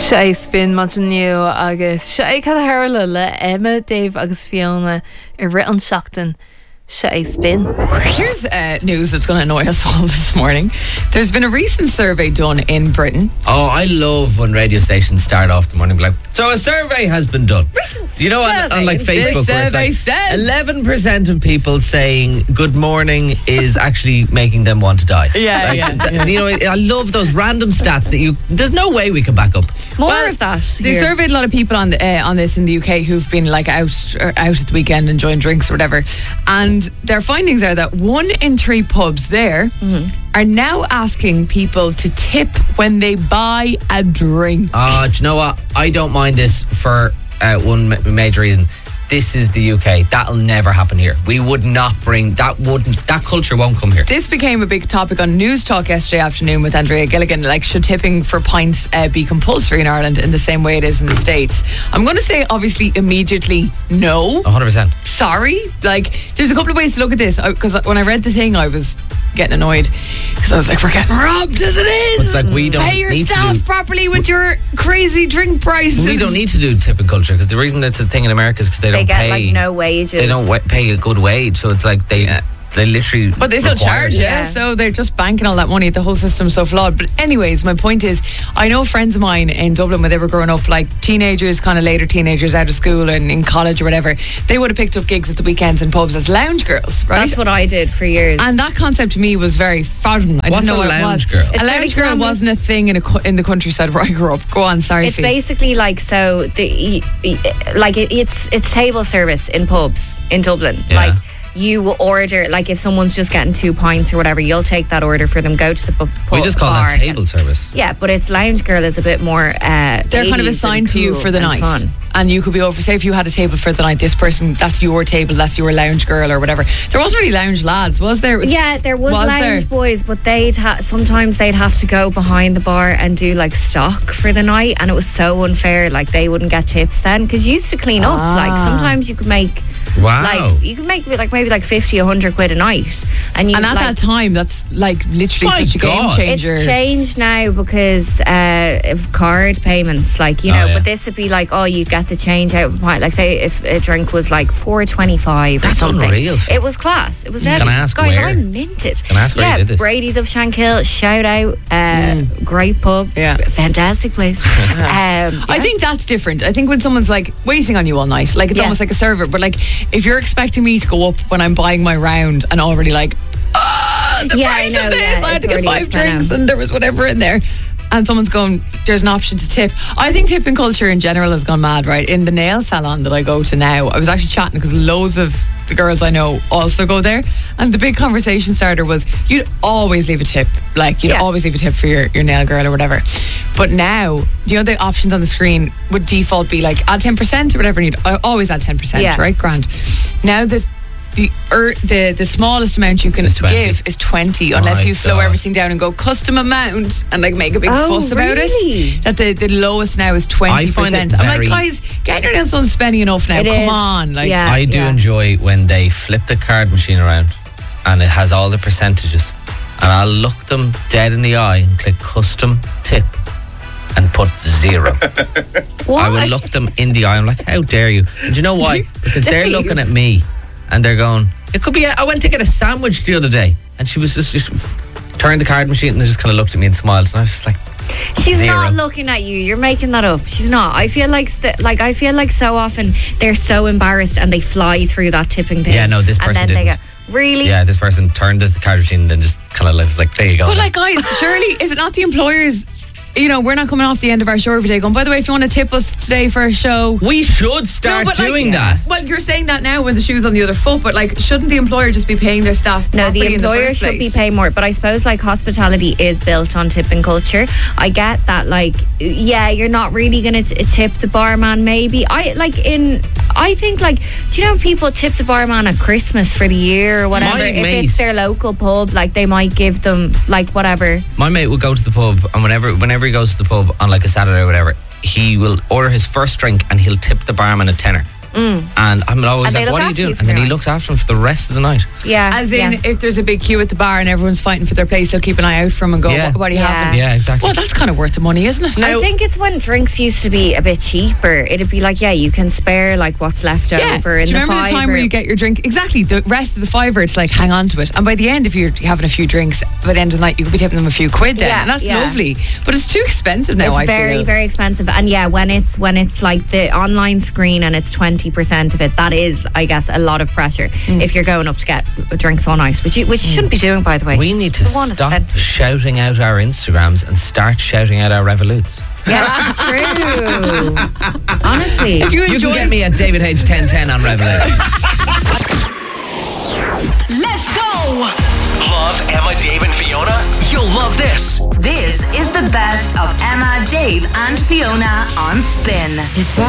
Se spin mat nniu agus se cadthla le Emma, Dave agus Fiona I rit an seachtain. Se spin. Here's news that's going to annoy us all this morning. There's been a recent survey done in Britain. Oh, I love when radio stations start off the morning like, so a survey has been done. You know, on like Facebook, where it's like 11% of people saying good morning is actually making them want to die. Yeah, like, you know, I love those random stats that there's no way we can back up. More of that. They surveyed a lot of people on this in the UK who've been like out at the weekend enjoying drinks or whatever, and their findings are that 1 in 3 pubs there are now asking people to tip when they buy a drink. Do you know what? I don't mind this for one major reason. This is the UK. That'll never happen here. We would not bring that. That culture won't come here. This became a big topic on News Talk yesterday afternoon with Andrea Gilligan. Like, should tipping for pints be compulsory in Ireland in the same way it is in the States? I'm going to say, obviously, immediately no. 100%. Sorry. Like, there's a couple of ways to look at this. Because when I read the thing, I was getting annoyed because I was like, we're getting robbed as it is. It's like, we don't pay your need staff to properly with your crazy drink prices. We don't need to do tipping culture because the reason that's a thing in America is because they don't get pay, like no wages. They don't pay a good wage, so it's like they literally. But they still charge, so they're just banking all that money. The whole system's so flawed. But anyways, my point is, I know friends of mine in Dublin when they were growing up, like teenagers, kind of later teenagers out of school and in college or whatever, they would have picked up gigs at the weekends in pubs as lounge girls, right? That's what I did for years. And that concept to me was very foreign. I What's didn't know a what lounge it was. girl? A lounge girl wasn't a thing in the countryside where I grew up. Go on, sorry. It's basically like, so it's table service in pubs in Dublin. Yeah. Like, you will order, like if someone's just getting 2 pints or whatever, you'll take that order for them, go to the pub. We just call that table service. Yeah, but it's lounge girl is a bit more they're kind of assigned to you for the night. Fun. And you could be over, say if you had a table for the night, this person, that's your table, that's your lounge girl or whatever. There wasn't really lounge lads, was there? Yeah, there was lounge boys, but sometimes they'd have to go behind the bar and do like stock for the night, and it was so unfair. Like, they wouldn't get tips then because you used to clean up. Like, sometimes you could make you could make like maybe like 50, 100 quid a night, and at that time that's like literally such a game changer. It's changed now because of card payments, like, you know. But this would be like, you get the change out of a pint. Like, say if a drink was like $4.25 or something. Unreal. It was class. It was Can I ask guys, where? I minted. Can I ask where you did this? Brady's of Shankill. Shout out. Great pub. Yeah. Fantastic place. I think that's different. I think when someone's like waiting on you all night, like it's almost like a server. But like, if you're expecting me to go up when I'm buying my round and already like, the price of this, I had to get 5 drinks and there was whatever in there, and someone's going, there's an option to tip. I think tipping culture in general has gone mad, right? In the nail salon that I go to now, I was actually chatting because loads of the girls I know also go there, and the big conversation starter was you'd always leave a tip. Like, you'd always leave a tip for your nail girl or whatever. But now, you know, the options on the screen would default be like add 10% or whatever, and you'd always add 10%, right? Grand. Now the smallest amount you can give is 20, unless you slow everything down and go custom amount and like make a big fuss about it. That the lowest now is 20%. I'm like, guys, get your nails done, spending enough now. Come on. Like, I do enjoy when they flip the card machine around and it has all the percentages, and I'll look them dead in the eye and click custom tip and put 0. I will look them in the eye. I'm like, how dare you? And do you know why? Because they're looking at me and they're going, it could be I went to get a sandwich the other day, and she was just turned the card machine and just kind of looked at me and smiled, and I was just like, she's 0. not looking at you. You're making that up. She's not. I feel like so often they're so embarrassed and they fly through that tipping thing. Yeah, no, this person and then didn't. They go, really? Yeah, this person turned the card machine and then just kind of lives like, there you go. But like, guys, surely is it not the employers? You know, we're not coming off the end of our show every day going, by the way, if you want to tip us today for a show, we should start doing that. Well, you're saying that now when the shoe's on the other foot, but like, shouldn't the employer just be paying their staff? No, the employer should be paying more. But I suppose like hospitality is built on tipping culture. I get that, like, yeah, you're not really going to tip the barman. Maybe I think like, do you know people tip the barman at Christmas for the year or whatever? If it's their local pub, like they might give them like whatever. My mate will go to the pub, and whenever he goes to the pub on like a Saturday or whatever, he will order his first drink and he'll tip the barman a tenner. And I'm always And they like, what look are you after you doing? for And then your he night. looks after him for the rest of the night. Yeah. As in, if there's a big queue at the bar and everyone's fighting for their place, they'll keep an eye out for him and go, Yeah. what are you Yeah. having? Yeah, exactly. Well, that's kind of worth the money, isn't it? I think it's when drinks used to be a bit cheaper. It'd be like, you can spare like what's left over in Do you the remember the time where you get your drink? Exactly. The rest of the fiver, it's like hang on to it. And by the end, if you're having a few drinks, by the end of the night, you could be tipping them a few quid then. Yeah, And that's yeah. lovely. But it's too expensive now, It's very, very expensive. And when it's like the online screen and it's 20% of it, that is, I guess, a lot of pressure if you're going up to get drinks all night, which you shouldn't be doing, by the way. We need to The one is stop plenty. shouting out our Instagrams and start shouting out our Revolutes. Yeah, true. Honestly. If you You enjoy can get me at David H 1010 on Revolut. Let's go! Love Emma, Dave, and Fiona? You'll love this. This is the best of Emma, Dave, and Fiona on Spin.